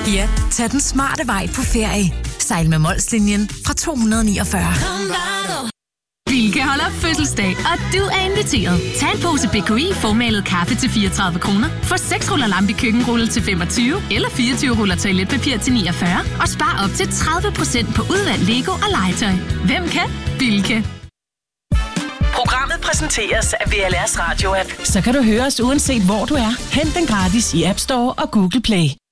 Ja, tag den smarte vej på ferie. Sejl med Molslinjen fra 249. Bilka holder fødselsdag, og du er inviteret. Tag en pose BKI formalet kaffe til 34 kroner. Få 6 ruller lampe køkkenrulle til 25, eller 24 ruller toiletpapir til 49. Og spar op til 30% på udvalgt Lego og legetøj. Hvem kan? Bilka. Programmet præsenteres af VLR's Radio-app. Så kan du høre os uanset hvor du er. Hent den gratis i App Store og Google Play.